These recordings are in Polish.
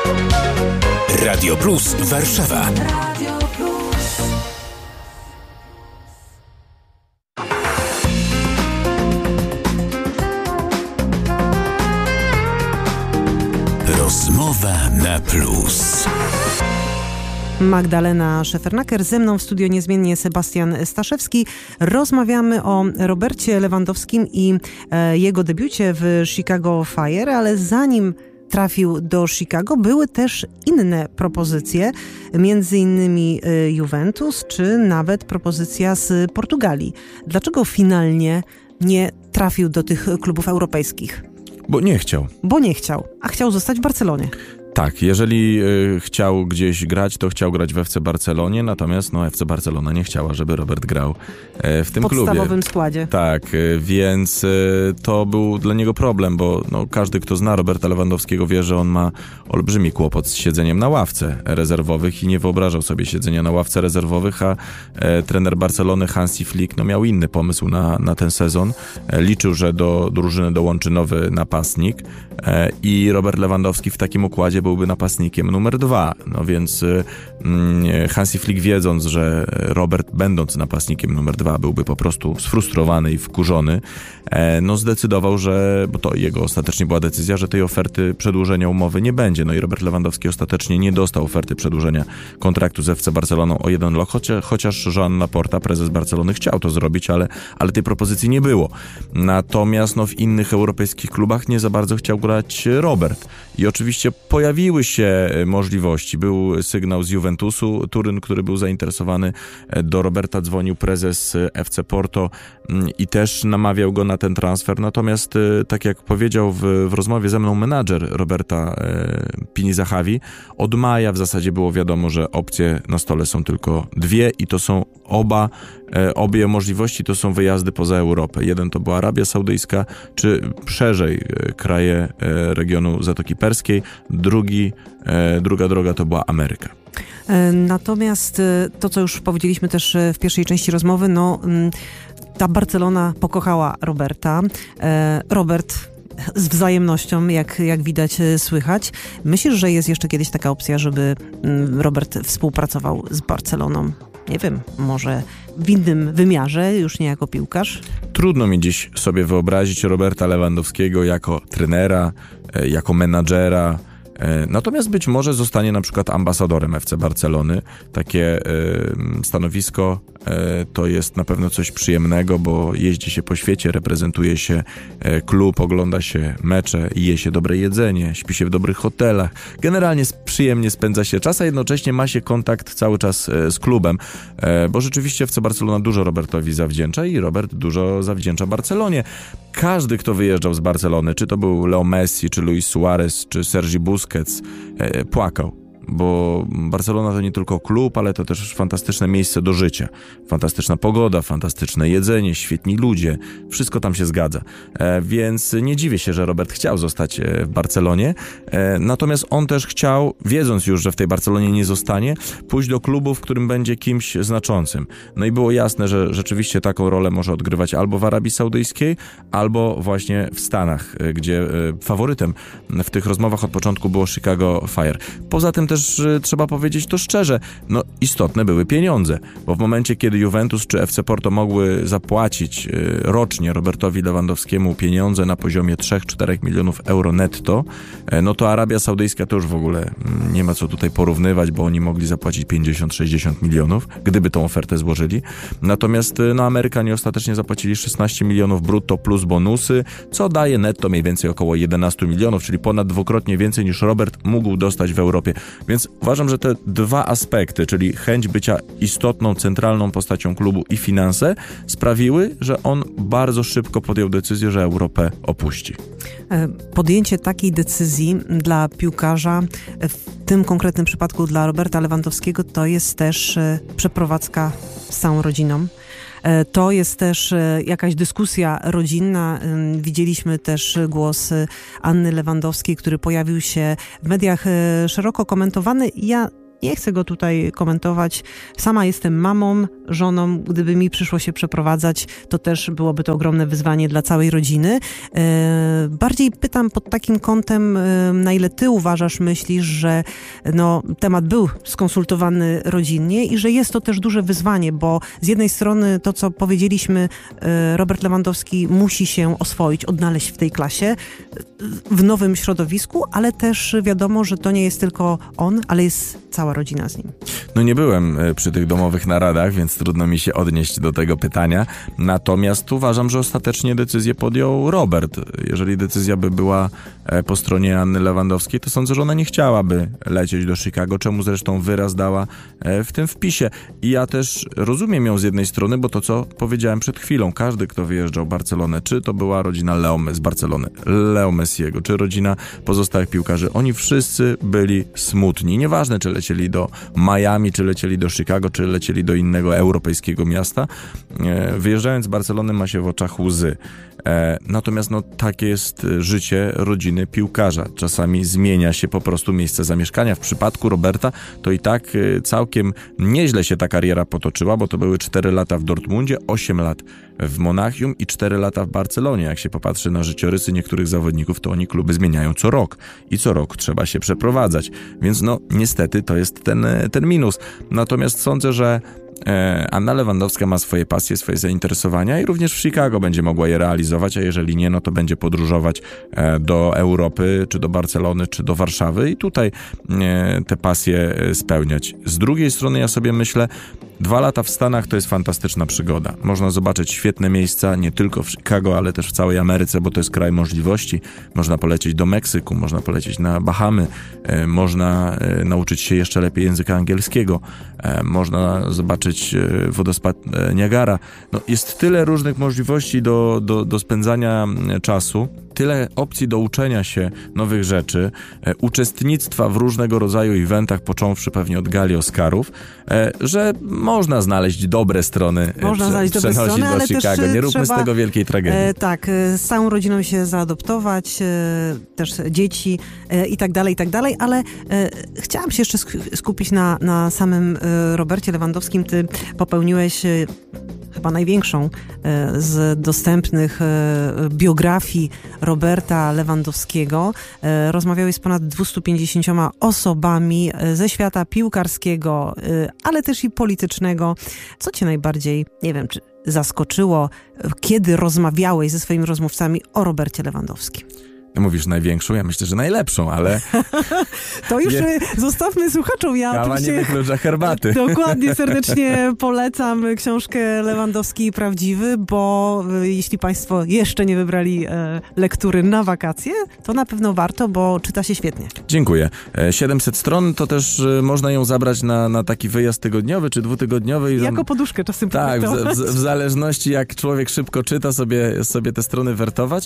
Radio Plus Warszawa. Rozmowa na plus. Magdalena Szefernaker, ze mną w studio niezmiennie Sebastian Staszewski. Rozmawiamy o Robercie Lewandowskim i jego debiucie w Chicago Fire, ale zanim trafił do Chicago, były też inne propozycje, między innymi Juventus, czy nawet propozycja z Portugalii. Dlaczego finalnie nie trafił do tych klubów europejskich? Bo nie chciał. A chciał zostać w Barcelonie. Tak, jeżeli chciał gdzieś grać, to chciał grać w FC Barcelonie, natomiast FC Barcelona nie chciała, żeby Robert grał w tym klubie. W podstawowym składzie. Tak, więc to był dla niego problem, bo każdy, kto zna Roberta Lewandowskiego, wie, że on ma olbrzymi kłopot z siedzeniem na ławce rezerwowych i nie wyobrażał sobie siedzenia na ławce rezerwowych, a trener Barcelony Hansi Flick miał inny pomysł na ten sezon. Liczył, że do drużyny dołączy nowy napastnik i Robert Lewandowski w takim układzie byłby napastnikiem numer 2. Więc Hansi Flick, wiedząc, że Robert, będąc napastnikiem numer 2, byłby po prostu sfrustrowany i wkurzony, zdecydował, że, bo to jego ostatecznie była decyzja, że tej oferty przedłużenia umowy nie będzie. I Robert Lewandowski ostatecznie nie dostał oferty przedłużenia kontraktu z FC Barceloną o 1 rok, chociaż Joan Laporta, prezes Barcelony, chciał to zrobić, ale tej propozycji nie było. Natomiast w innych europejskich klubach nie za bardzo chciał grać Robert. I oczywiście pojawiły się możliwości. Był sygnał z Juventusu Turyn, który był zainteresowany. Do Roberta dzwonił prezes FC Porto i też namawiał go na ten transfer. Natomiast, tak jak powiedział w rozmowie ze mną menadżer Roberta, Pini Zahavi, od maja w zasadzie było wiadomo, że opcje na stole są tylko dwie i to są obie możliwości to są wyjazdy poza Europę. Jeden to była Arabia Saudyjska, czy szerzej kraje regionu Zatoki Perskiej. Druga droga to była Ameryka. Natomiast to, co już powiedzieliśmy też w pierwszej części rozmowy, ta Barcelona pokochała Roberta. Robert z wzajemnością, jak widać, słychać. Myślisz, że jest jeszcze kiedyś taka opcja, żeby Robert współpracował z Barceloną? Nie wiem, może w innym wymiarze, już nie jako piłkarz? Trudno mi dziś sobie wyobrazić Roberta Lewandowskiego jako trenera, jako menadżera. Natomiast być może zostanie na przykład ambasadorem FC Barcelony. Takie stanowisko to jest na pewno coś przyjemnego, bo jeździ się po świecie, reprezentuje się klub, ogląda się mecze, je się dobre jedzenie, śpi się w dobrych hotelach. Generalnie przyjemnie spędza się czas, a jednocześnie ma się kontakt cały czas z klubem, bo rzeczywiście FC Barcelona dużo Robertowi zawdzięcza i Robert dużo zawdzięcza Barcelonie. Każdy, kto wyjeżdżał z Barcelony, czy to był Leo Messi, czy Luis Suarez, czy Sergi Busquets, płakał. Bo Barcelona to nie tylko klub, ale to też fantastyczne miejsce do życia. Fantastyczna pogoda, fantastyczne jedzenie, świetni ludzie. Wszystko tam się zgadza. Więc nie dziwię się, że Robert chciał zostać w Barcelonie. Natomiast on też chciał, wiedząc już, że w tej Barcelonie nie zostanie, pójść do klubu, w którym będzie kimś znaczącym. I było jasne, że rzeczywiście taką rolę może odgrywać albo w Arabii Saudyjskiej, albo właśnie w Stanach, gdzie faworytem w tych rozmowach od początku było Chicago Fire. Poza tym też trzeba powiedzieć to szczerze, istotne były pieniądze, bo w momencie, kiedy Juventus czy FC Porto mogły zapłacić rocznie Robertowi Lewandowskiemu pieniądze na poziomie 3-4 milionów euro netto, to Arabia Saudyjska to już w ogóle nie ma co tutaj porównywać, bo oni mogli zapłacić 50-60 milionów, gdyby tą ofertę złożyli. Natomiast Amerykanie ostatecznie zapłacili 16 milionów brutto plus bonusy, co daje netto mniej więcej około 11 milionów, czyli ponad dwukrotnie więcej niż Robert mógł dostać w Europie. Więc uważam, że te dwa aspekty, czyli chęć bycia istotną, centralną postacią klubu i finanse, sprawiły, że on bardzo szybko podjął decyzję, że Europę opuści. Podjęcie takiej decyzji dla piłkarza, w tym konkretnym przypadku dla Roberta Lewandowskiego, to jest też przeprowadzka z całą rodziną. To jest też jakaś dyskusja rodzinna. Widzieliśmy też głos Anny Lewandowskiej, który pojawił się w mediach szeroko komentowany. Ja Nie chcę go tutaj komentować. Sama jestem mamą, żoną. Gdyby mi przyszło się przeprowadzać, to też byłoby to ogromne wyzwanie dla całej rodziny. Bardziej pytam pod takim kątem, na ile ty uważasz, myślisz, że temat był skonsultowany rodzinnie i że jest to też duże wyzwanie, bo z jednej strony to, co powiedzieliśmy, Robert Lewandowski musi się oswoić, odnaleźć w tej klasie, w nowym środowisku, ale też wiadomo, że to nie jest tylko on, ale jest cała rodzina z nim. Nie byłem przy tych domowych naradach, więc trudno mi się odnieść do tego pytania. Natomiast uważam, że ostatecznie decyzję podjął Robert. Jeżeli decyzja by była po stronie Anny Lewandowskiej, to sądzę, że ona nie chciałaby lecieć do Chicago, czemu zresztą wyraz dała w tym wpisie. I ja też rozumiem ją z jednej strony, bo to, co powiedziałem przed chwilą, każdy, kto wyjeżdżał w Barcelonę, czy to była rodzina z Barcelony, Leo Messiego, czy rodzina pozostałych piłkarzy, oni wszyscy byli smutni. Nieważne, czy lecieli do Miami, czy lecieli do Chicago, czy lecieli do innego europejskiego miasta. Wyjeżdżając z Barcelony ma się w oczach łzy. Natomiast takie jest życie rodziny piłkarza. Czasami zmienia się po prostu miejsce zamieszkania. W przypadku Roberta to i tak całkiem nieźle się ta kariera potoczyła, bo to były 4 lata w Dortmundzie, 8 lat w Monachium i 4 lata w Barcelonie. Jak się popatrzy na życiorysy niektórych zawodników, to oni kluby zmieniają co rok i co rok trzeba się przeprowadzać. Więc niestety to jest ten minus. Natomiast sądzę, że Anna Lewandowska ma swoje pasje, swoje zainteresowania i również w Chicago będzie mogła je realizować, a jeżeli nie, to będzie podróżować do Europy, czy do Barcelony, czy do Warszawy i tutaj te pasje spełniać. Z drugiej strony ja sobie myślę, 2 lata w Stanach to jest fantastyczna przygoda. Można zobaczyć świetne miejsca, nie tylko w Chicago, ale też w całej Ameryce, bo to jest kraj możliwości. Można polecieć do Meksyku, można polecieć na Bahamy, można nauczyć się jeszcze lepiej języka angielskiego, można zobaczyć wodospad Niagara. Jest tyle różnych możliwości do spędzania czasu, tyle opcji do uczenia się nowych rzeczy, uczestnictwa w różnego rodzaju eventach, począwszy pewnie od gali Oscarów, że można znaleźć dobre strony, ale Chicago. Też nie róbmy z tego wielkiej tragedii. Tak, z całą rodziną się zaadoptować, też dzieci i tak dalej, ale chciałam się jeszcze skupić na samym Robercie Lewandowskim. Ty popełniłeś chyba największą z dostępnych biografii Roberta Lewandowskiego. Rozmawiałeś z ponad 250 osobami ze świata piłkarskiego, ale też i politycznego. Co cię najbardziej, nie wiem, czy zaskoczyło, kiedy rozmawiałeś ze swoimi rozmówcami o Robercie Lewandowskim? Mówisz największą, ja myślę, że najlepszą, ale... To już zostawmy słuchaczom. Kawa nie wyklucza herbaty. Dokładnie, serdecznie polecam książkę Lewandowski Prawdziwy, bo jeśli państwo jeszcze nie wybrali lektury na wakacje, to na pewno warto, bo czyta się świetnie. Dziękuję. 700 stron to też można ją zabrać na taki wyjazd tygodniowy czy dwutygodniowy. Jako poduszkę czasem. Tak, w zależności jak człowiek szybko czyta, sobie te strony wertować.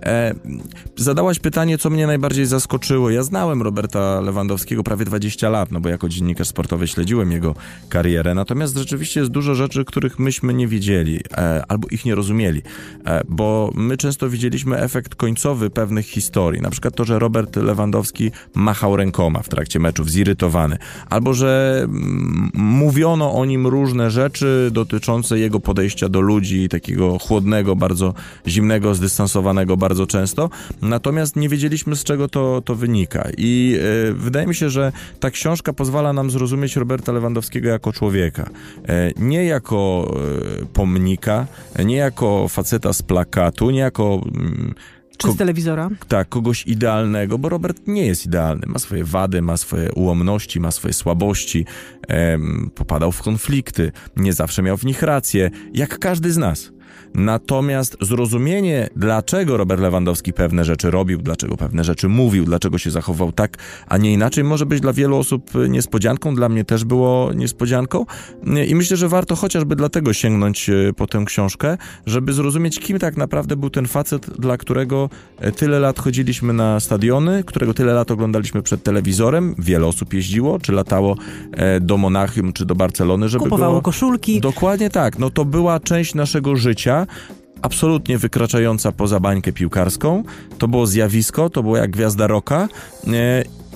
Zadałaś pytanie, co mnie najbardziej zaskoczyło. Ja znałem Roberta Lewandowskiego prawie 20 lat, bo jako dziennikarz sportowy śledziłem jego karierę. Natomiast rzeczywiście jest dużo rzeczy, których myśmy nie wiedzieli albo ich nie rozumieli, bo my często widzieliśmy efekt końcowy pewnych historii. Na przykład to, że Robert Lewandowski machał rękoma w trakcie meczów, zirytowany. Albo, że mówiono o nim różne rzeczy dotyczące jego podejścia do ludzi, takiego chłodnego, bardzo zimnego, zdystansowanego bardzo często. Natomiast nie wiedzieliśmy, z czego to wynika. I wydaje mi się, że ta książka pozwala nam zrozumieć Roberta Lewandowskiego jako człowieka. Nie jako pomnika, nie jako faceta z plakatu, nie jako... Czy z telewizora? Tak, kogoś idealnego, bo Robert nie jest idealny. Ma swoje wady, ma swoje ułomności, ma swoje słabości, popadał w konflikty, nie zawsze miał w nich rację, jak każdy z nas. Natomiast zrozumienie, dlaczego Robert Lewandowski pewne rzeczy robił, dlaczego pewne rzeczy mówił, dlaczego się zachował tak, a nie inaczej, może być dla wielu osób niespodzianką. Dla mnie też było niespodzianką. I myślę, że warto chociażby dlatego sięgnąć po tę książkę, żeby zrozumieć, kim tak naprawdę był ten facet, dla którego tyle lat chodziliśmy na stadiony, którego tyle lat oglądaliśmy przed telewizorem. Wiele osób jeździło, czy latało do Monachium, czy do Barcelony, żeby kupowało koszulki. Dokładnie tak. To była część naszego życia, absolutnie wykraczająca poza bańkę piłkarską. To było zjawisko, to było jak gwiazda rocka.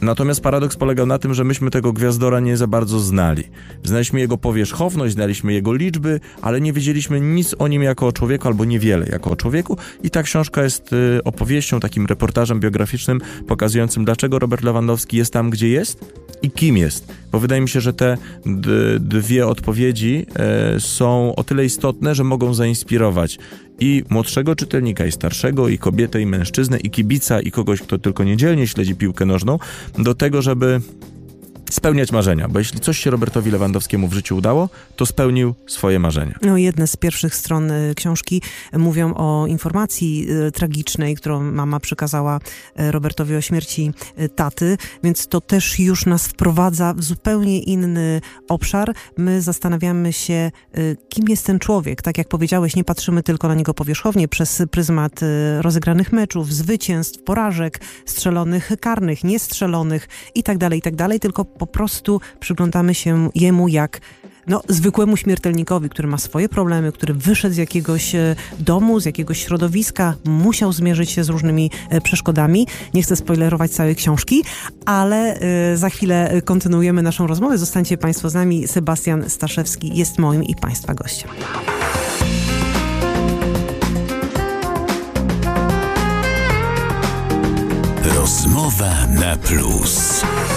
Natomiast paradoks polegał na tym, że myśmy tego gwiazdora nie za bardzo znali. Znaliśmy jego powierzchowność, znaliśmy jego liczby, ale nie wiedzieliśmy nic o nim jako o człowieku, albo niewiele jako o człowieku. I ta książka jest opowieścią, takim reportażem biograficznym, pokazującym, dlaczego Robert Lewandowski jest tam, gdzie jest i kim jest. Bo wydaje mi się, że te dwie odpowiedzi są o tyle istotne, że mogą zainspirować i młodszego czytelnika, i starszego, i kobietę, i mężczyznę, i kibica, i kogoś, kto tylko niedzielnie śledzi piłkę nożną, do tego, żeby spełniać marzenia, bo jeśli coś się Robertowi Lewandowskiemu w życiu udało, to spełnił swoje marzenia. No, jedne z pierwszych stron książki mówią o informacji tragicznej, którą mama przekazała Robertowi o śmierci taty, więc to też już nas wprowadza w zupełnie inny obszar. My zastanawiamy się, kim jest ten człowiek. Tak jak powiedziałeś, nie patrzymy tylko na niego powierzchownie przez pryzmat rozegranych meczów, zwycięstw, porażek, strzelonych karnych, niestrzelonych i tak dalej, tylko po prostu przyglądamy się jemu jak zwykłemu śmiertelnikowi, który ma swoje problemy, który wyszedł z jakiegoś domu, z jakiegoś środowiska, musiał zmierzyć się z różnymi przeszkodami. Nie chcę spoilerować całej książki, ale za chwilę kontynuujemy naszą rozmowę. Zostańcie Państwo z nami. Sebastian Staszewski jest moim i Państwa gościem. Rozmowa na plus.